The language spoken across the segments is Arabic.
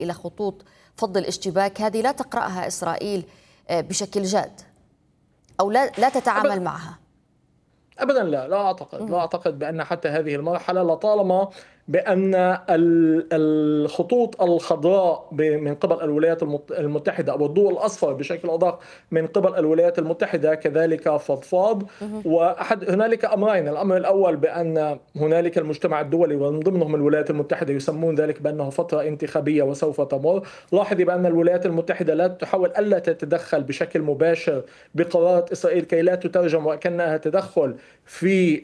إلى خطوط فض الاشتباك هذه لا تقرأها إسرائيل بشكل جاد أو لا تتعامل معها؟ أبدا لا أعتقد بأن حتى هذه المرحلة، لطالما بأن الخطوط الخضراء من قبل الولايات المتحدة أو الضوء الأصفر بشكل أدق من قبل الولايات المتحدة كذلك فضفاض. هنالك أمرين: الأمر الأول بأن هنالك المجتمع الدولي ومن ضمنهم الولايات المتحدة يسمون ذلك بأنه فترة انتخابية وسوف تمر. لاحظي بأن الولايات المتحدة لا تحاول ألا تتدخل بشكل مباشر بقرارات إسرائيل كي لا تترجم وكأنها تدخل في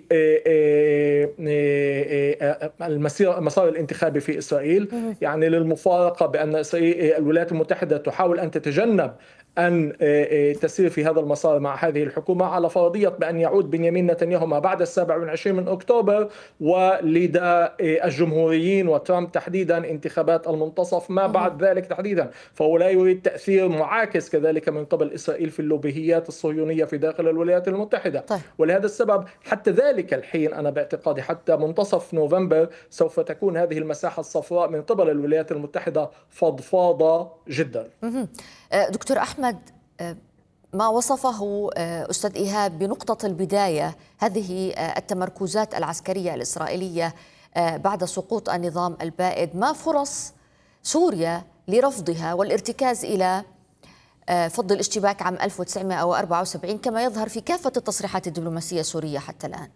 المسار الانتخابي في إسرائيل. يعني للمفارقة بأن الولايات المتحدة تحاول أن تتجنب أن تسير في هذا المسار مع هذه الحكومة، على فرضية بأن يعود بنيامين نتنياهو ما بعد 27 من أكتوبر ولدى الجمهوريين وترامب تحديدا انتخابات المنتصف ما بعد ذلك تحديدا. فهو لا يريد تأثير معاكس كذلك من قبل إسرائيل في اللوبيهيات الصهيونية في داخل الولايات المتحدة. ولهذا السبب حتى ذلك الحين أنا باعتقادي حتى منتصف نوفمبر سوف تكون هذه المساحة الصفراء من قبل الولايات المتحدة فضفاضة جدا. دكتور أحمد، ما وصفه أستاذ إيهاب بنقطة البداية، هذه التمركزات العسكرية الإسرائيلية بعد سقوط النظام البائد، ما فرص سوريا لرفضها والارتكاز إلى فض الاشتباك عام 1974 كما يظهر في كافة التصريحات الدبلوماسية السورية حتى الآن؟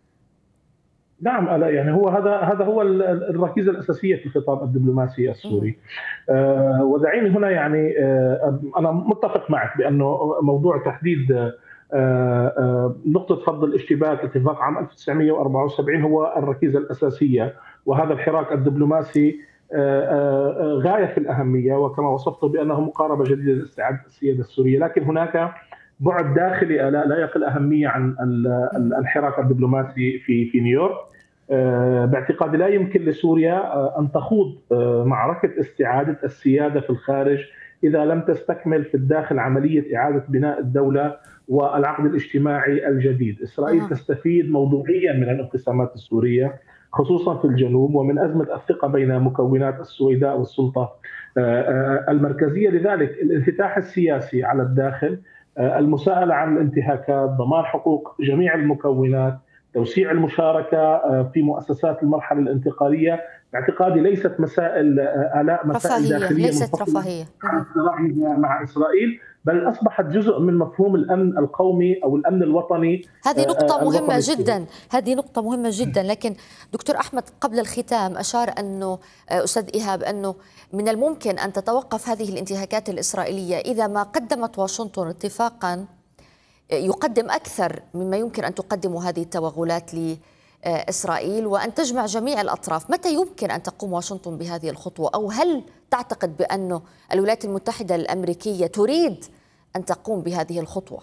نعم، يعني هذا هو الركيزة الأساسية في الخطاب الدبلوماسي السوري. ودعيني هنا يعني أنا متفق معك بأنه موضوع تحديد نقطة فض الاشتباك اتفاق عام 1974 هو الركيزة الأساسية، وهذا الحراك الدبلوماسي غاية في الأهمية، وكما وصفته بأنه مقاربة جديدة لاستعادة السيادة السورية. لكن هناك بعد داخلي لا يقل أهمية عن الحراك الدبلوماسي في نيويورك. باعتقادي لا يمكن لسوريا أن تخوض معركة استعادة السيادة في الخارج إذا لم تستكمل في الداخل عملية إعادة بناء الدولة والعقد الاجتماعي الجديد. إسرائيل تستفيد موضوعيا من الانقسامات السورية خصوصا في الجنوب ومن أزمة الثقة بين مكونات السويداء والسلطة المركزية. لذلك الانفتاح السياسي على الداخل، المساءلة عن الانتهاكات، ضمان حقوق جميع المكونات، توسيع المشاركة في مؤسسات المرحلة الانتقالية، باعتقادي ليست مسائل مسائل داخلية ليست رفاهية مع إسرائيل، بل أصبحت جزء من مفهوم الأمن القومي أو الأمن الوطني. هذه نقطة مهمة جدا، هذه نقطة مهمة جدا. لكن دكتور أحمد، قبل الختام أشار أنه أستاذ إيهاب أنه من الممكن أن تتوقف هذه الانتهاكات الإسرائيلية إذا ما قدمت واشنطن اتفاقا يقدم أكثر مما يمكن أن تقدم هذه التوغلات لإسرائيل وأن تجمع جميع الأطراف. متى يمكن أن تقوم واشنطن بهذه الخطوة؟ أو هل تعتقد بأن الولايات المتحدة الأمريكية تريد أن تقوم بهذه الخطوة؟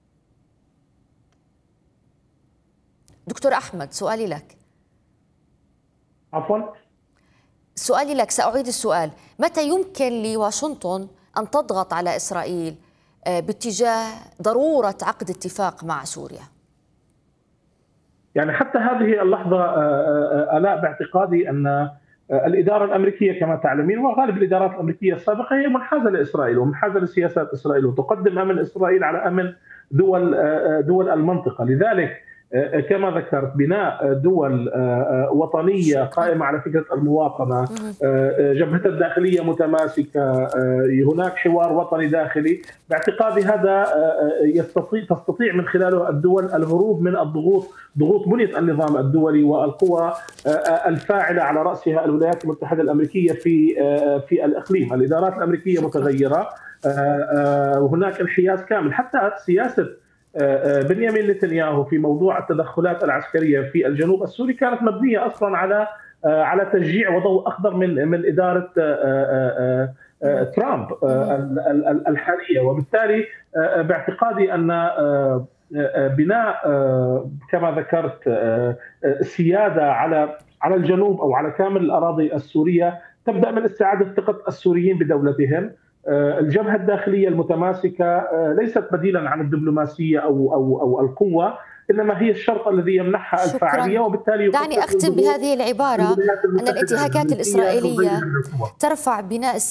دكتور أحمد، سؤالي لك. عفوا؟ سؤالي لك، سأعيد السؤال. متى يمكن لواشنطن أن تضغط على إسرائيل باتجاه ضرورة عقد اتفاق مع سوريا؟ يعني حتى هذه اللحظة آلاء باعتقادي أن الإدارة الأمريكية كما تعلمين وغالب الإدارات الأمريكية السابقة هي منحازة لإسرائيل ومنحازة لسياسات إسرائيل وتقدم أمن إسرائيل على أمن دول المنطقة. لذلك كما ذكرت بناء دول وطنية قائمة على فكرة المواطنة، جبهة الداخلية متماسكة، هناك حوار وطني داخلي، باعتقادي هذا تستطيع من خلاله الدول الهروب من ضغوط بنية النظام الدولي والقوى الفاعلة على رأسها الولايات المتحدة الأمريكية في الإقليم. الإدارات الأمريكية متغيرة وهناك انحياز كامل. حتى سياسة بنيامين نتنياهو في موضوع التدخلات العسكرية في الجنوب السوري كانت مبنية أصلا على تشجيع وضوء أخضر من إدارة ترامب الحالية. وبالتالي باعتقادي أن بناء كما ذكرت السيادة على الجنوب أو على كامل الأراضي السورية تبدأ من استعادة ثقة السوريين بدولتهم. الجبهة الداخلية المتماسكة ليست بديلا عن الدبلوماسية أو القوة، إنما هي الشرط الذي يمنحها الفاعلية. وبالتالي دعني أختم بهذه العبارة أن الانتهاكات الإسرائيلية ترفع بناء